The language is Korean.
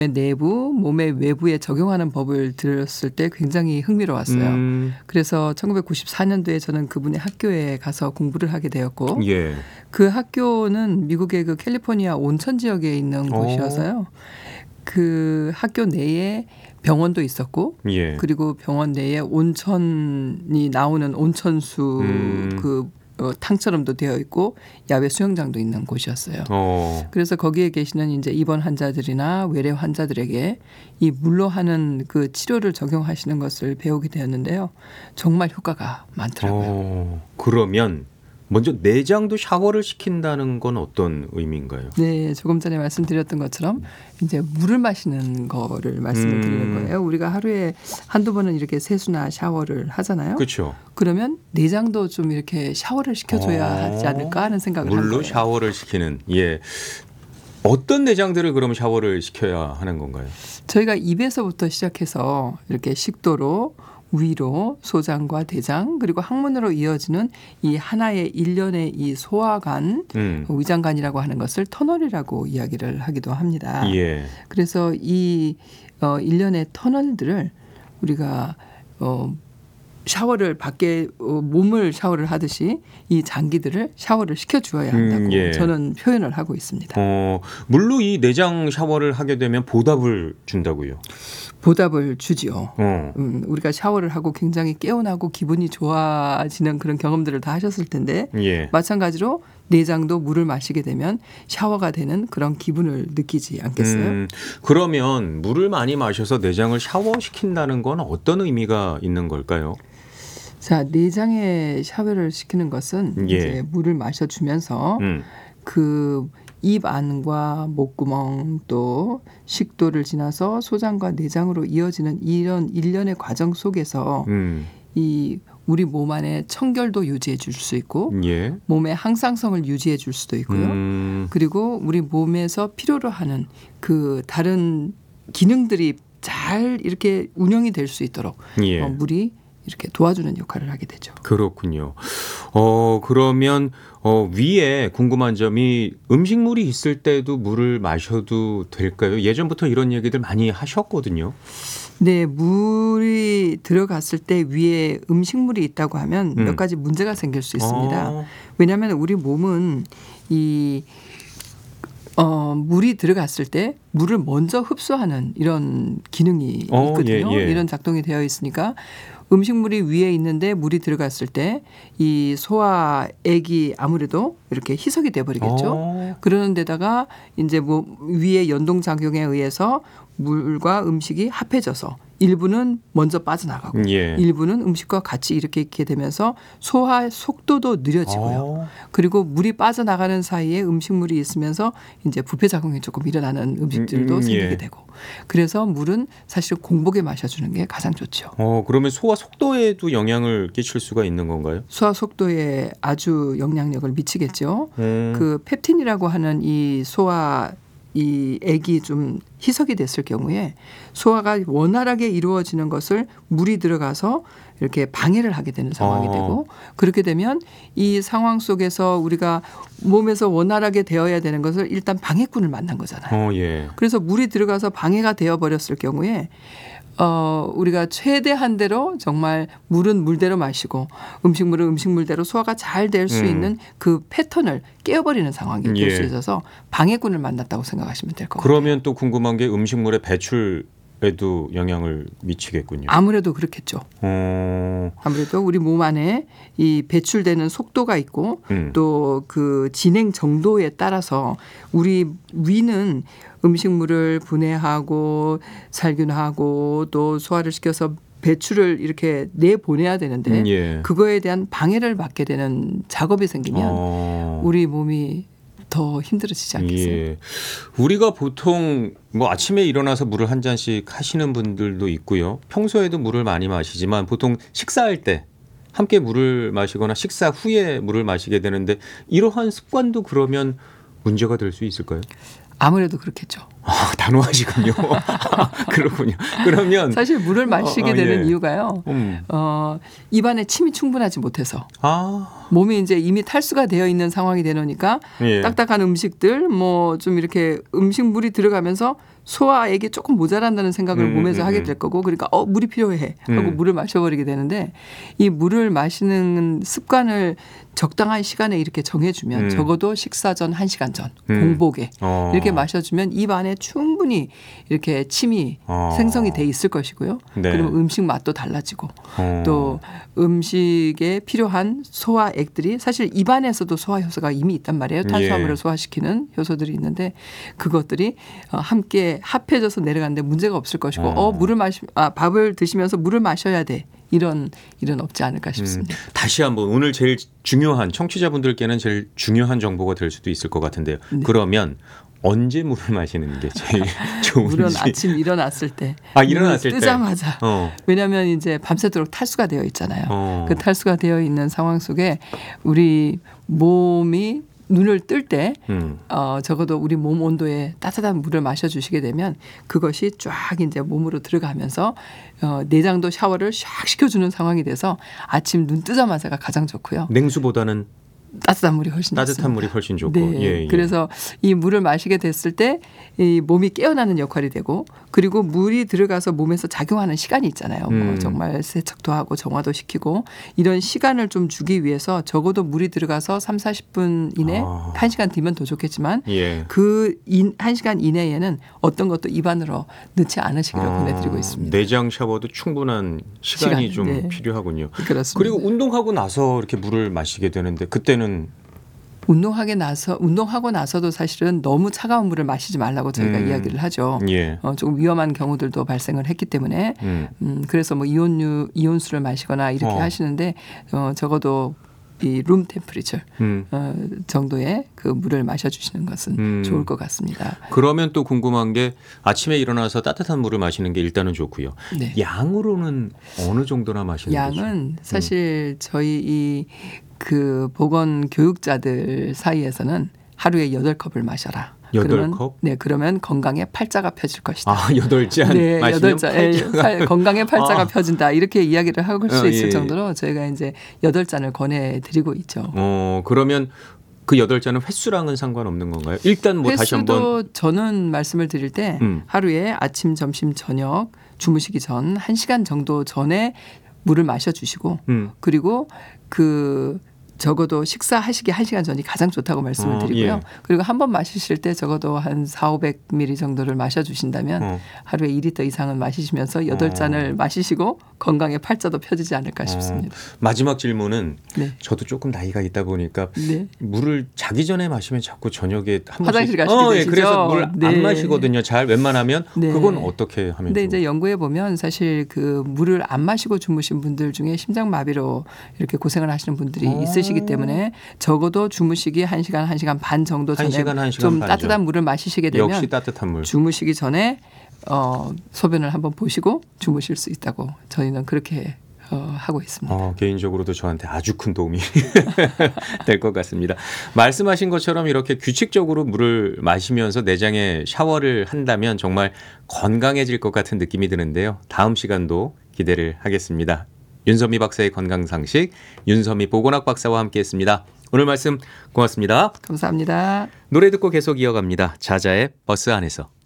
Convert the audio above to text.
내부, 몸의 외부에 적용하는 법을 들었을 때 굉장히 흥미로웠어요. 그래서 1994년도에 저는 그분의 학교에 가서 공부를 하게 되었고 예. 그 학교는 미국의 그 캘리포니아 온천 지역에 있는 곳이어서요. 그 학교 내에 병원도 있었고 예. 그리고 병원 내에 온천이 나오는 온천수 그 탕처럼도 되어 있고 야외 수영장도 있는 곳이었어요. 그래서 거기에 계시는 이제 입원 환자들이나 외래 환자들에게 이 물로 하는 그 치료를 적용하시는 것을 배우게 되었는데요. 정말 효과가 많더라고요. 그러면 먼저 내장도 샤워를 시킨다는 건 어떤 의미인가요? 네, 조금 전에 말씀드렸던 것처럼 이제 물을 마시는 거를 말씀을 드리는 거예요. 우리가 하루에 한두 번은 이렇게 세수나 샤워를 하잖아요. 그렇죠. 그러면 내장도 좀 이렇게 샤워를 시켜줘야 하지 않을까 하는 생각을 한 거예요. 물로 샤워를 시키는. 예. 어떤 내장들을 그럼 샤워를 시켜야 하는 건가요? 저희가 입에서부터 시작해서 이렇게 식도로 위로 소장과 대장 그리고 항문으로 이어지는 이 하나의 일련의 이 소화관 위장관이라고 하는 것을 터널이라고 이야기를 하기도 합니다. 예. 그래서 이 일련의 터널들을 우리가 샤워를 밖에 몸을 샤워를 하듯이 이 장기들을 샤워를 시켜주어야 한다고 예. 저는 표현을 하고 있습니다. 물로 이 내장 샤워를 하게 되면 보답을 준다고요? 보답을 주지요. 우리가 샤워를 하고 굉장히 개운하고 기분이 좋아지는 그런 경험들을 다 하셨을 텐데 예. 마찬가지로 내장도 물을 마시게 되면 샤워가 되는 그런 기분을 느끼지 않겠어요? 그러면 물을 많이 마셔서 내장을 샤워시킨다는 건 어떤 의미가 있는 걸까요? 자, 내장에 샤워를 시키는 것은 예. 이제 물을 마셔주면서 그 입 안과 목구멍 또 식도를 지나서 소장과 내장으로 이어지는 이런 일련의 과정 속에서 이 우리 몸 안에 청결도 유지해 줄 수 있고 예. 몸의 항상성을 유지해 줄 수도 있고요. 그리고 우리 몸에서 필요로 하는 그 다른 기능들이 잘 이렇게 운영이 될 수 있도록 예. 물이 이렇게 도와주는 역할을 하게 되죠. 그렇군요. 그러면 위에 궁금한 점이 음식물이 있을 때도 물을 마셔도 될까요? 예전부터 이런 얘기들 많이 하셨거든요. 네, 물이 들어갔을 때 위에 음식물이 있다고 하면 몇 가지 문제가 생길 수 있습니다. 왜냐하면 우리 몸은 이 물이 들어갔을 때 물을 먼저 흡수하는 이런 기능이 있거든요. 예. 이런 작동이 되어 있으니까 음식물이 위에 있는데 물이 들어갔을 때 이 소화액이 아무래도 이렇게 희석이 돼 버리겠죠. 그러는 데다가 이제 뭐 위에 연동 작용에 의해서 물과 음식이 합해져서 일부는 먼저 빠져나가고 예. 일부는 음식과 같이 이렇게 있게 되면서 소화 속도도 느려지고요. 그리고 물이 빠져나가는 사이에 음식물이 있으면서 이제 부패 작용이 조금 일어나는 음식들도 생기게 되고 그래서 물은 사실 공복에 마셔주는 게 가장 좋죠. 그러면 소화 속도에도 영향을 끼칠 수가 있는 건가요? 소화 속도에 아주 영향력을 미치겠죠. 그 펩틴이라고 하는 이 소화 이 액이 좀 희석이 됐을 경우에 소화가 원활하게 이루어지는 것을 물이 들어가서 이렇게 방해를 하게 되는 상황이 되고 그렇게 되면 이 상황 속에서 우리가 몸에서 원활하게 되어야 되는 것을 일단 방해꾼을 만난 거잖아요. 예. 그래서 물이 들어가서 방해가 되어 버렸을 경우에 우리가 최대한 대로 정말 물은 물대로 마시고 음식물은 음식물대로 소화가 잘 될 수 있는 그 패턴을 깨어버리는 상황이 될 수 있어서 방해꾼을 만났다고 생각하시면 될 것 같아요. 그러면 또 궁금한 게 음식물의 배출에도 영향을 미치겠군요. 아무래도 그렇겠죠. 아무래도 우리 몸 안에 이 배출되는 속도가 있고 또 그 진행 정도에 따라서 우리 위는 음식물을 분해하고 살균하고 또 소화를 시켜서 배출을 이렇게 내보내야 되는데 그거에 대한 방해를 받게 되는 작업이 생기면 우리 몸이 더 힘들어지지 않겠어요? 예. 우리가 보통 뭐 아침에 일어나서 물을 한 잔씩 하시는 분들도 있고요. 평소에도 물을 많이 마시지만 보통 식사할 때 함께 물을 마시거나 식사 후에 물을 마시게 되는데 이러한 습관도 그러면 문제가 될 수 있을까요? 아무래도 그렇겠죠. 단호하시군요. 그렇군요. 그러면 사실 물을 마시게 되는 예. 이유가요. 입안에 침이 충분하지 못해서 몸이 이제 이미 탈수가 되어 있는 상황이 되니까 예. 딱딱한 음식들 뭐 좀 이렇게 음식물이 들어가면서 소화액이 조금 모자란다는 생각을 몸에서 하게 될 거고 그러니까 물이 필요해 하고 물을 마셔버리게 되는데 이 물을 마시는 습관을 적당한 시간에 이렇게 정해주면 적어도 식사 전 1시간 전 공복에 이렇게 마셔주면 입 안에 충분히 이렇게 침이 생성이 돼 있을 것이고요. 네. 그러면 음식 맛도 달라지고 또 음식에 필요한 소화액들이 사실 입안에서도 소화 효소가 이미 있단 말이에요. 탄수화물을 소화시키는 효소들이 있는데 그것들이 함께 합해져서 내려가는데 문제가 없을 것이고 밥을 드시면서 물을 마셔야 돼. 이런 일은 없지 않을까 싶습니다. 다시 한번 오늘 제일 중요한 청취자분들께는 제일 중요한 정보가 될 수도 있을 것 같은데요. 네. 그러면 언제 물을 마시는 게 제일 좋은지. 물은 아침 일어났을 때. 일어났을 때. 뜨자마자. 왜냐하면 이제 밤새도록 탈수가 되어 있잖아요. 그 탈수가 되어 있는 상황 속에 우리 몸이 눈을 뜰 때 적어도 우리 몸 온도에 따뜻한 물을 마셔주시게 되면 그것이 쫙 이제 몸으로 들어가면서 내장도 샤워를 샥 시켜주는 상황이 돼서 아침 눈 뜨자마자가 가장 좋고요. 냉수보다는 따뜻한 물이 훨씬 따뜻한 좋습니다. 물이 훨씬 좋고. 네. 예, 예. 그래서 이 물을 마시게 됐을 때 이 몸이 깨어나는 역할이 되고 그리고 물이 들어가서 몸에서 작용하는 시간이 있잖아요. 뭐 정말 세척도 하고 정화도 시키고 이런 시간을 좀 주기 위해서 적어도 물이 들어가서 30-40분 이내 1시간 뒤면 더 좋겠지만 그 1시간 이내에는 어떤 것도 입안으로 넣지 않으시기를 보내드리고 있습니다. 내장 샤워도 충분한 시간이 좀 필요하군요. 그렇습니다. 그리고 운동하고 나서 이렇게 물을 마시게 되는데 그때는 운동하고 나서도 사실은 너무 차가운 물을 마시지 말라고 저희가 이야기를 하죠. 조금 위험한 경우들도 발생을 했기 때문에 그래서 뭐 이온수를 마시거나 이렇게 하시는데 적어도 이 룸 템퍼리처 정도의 그 물을 마셔주시는 것은 좋을 것 같습니다. 그러면 또 궁금한 게 아침에 일어나서 따뜻한 물을 마시는 게 일단은 좋고요. 네. 양으로는 어느 정도나 마시는 거죠? 양은 사실 저희 그 보건 교육자들 사이에서는 하루에 8컵을 마셔라. 8컵? 네, 그러면 건강에 팔자가 펴질 것이다. 8잔 네, 마시면 8잔. 건강에 팔자가 펴진다. 이렇게 이야기를 할 수 있을 정도로 저희가 이제 8잔을 권해드리고 있죠. 그러면 그 8잔은 횟수랑은 상관없는 건가요? 일단 뭐 다시 한번. 횟수도 저는 말씀을 드릴 때 하루에 아침, 점심, 저녁 주무시기 전 1시간 정도 전에 물을 마셔주시고 그리고 적어도 식사하시기 1시간 전이 가장 좋다고 말씀을 드리고요. 그리고 한 번 마시실 때 적어도 한 400-500ml 정도를 마셔주신다면 하루에 2리터 이상은 마시시면서 8잔을 마시시고 건강에 팔자도 펴지지 않을까 싶습니다. 마지막 질문은 저도 조금 나이가 있다 보니까 물을 자기 전에 마시면 자꾸 저녁에 한 번씩 화장실 가시게 되시죠. 그래서 물 안 마시거든요. 잘 웬만하면 그건 어떻게 하면 근데 이제 연구해 보면 사실 그 물을 안 마시고 주무신 분들 중에 심장마비로 이렇게 고생을 하시는 분들이 있으시기 때문에 적어도 주무시기 1시간 반 정도 전에 좀 따뜻한 물을 마시시게 되면 역시 따뜻한 물. 주무시기 전에 소변을 한번 보시고 주무실 수 있다고 저희는 그렇게 하고 있습니다. 개인적으로도 저한테 아주 큰 도움이 될 것 같습니다. 말씀하신 것처럼 이렇게 규칙적으로 물을 마시면서 내장에 샤워를 한다면 정말 건강해질 것 같은 느낌이 드는데요. 다음 시간도 기대를 하겠습니다. 윤선미 박사의 건강상식, 윤선미 보건학 박사와 함께했습니다. 오늘 말씀 고맙습니다. 감사합니다. 노래 듣고 계속 이어갑니다. 자자의 버스 안에서.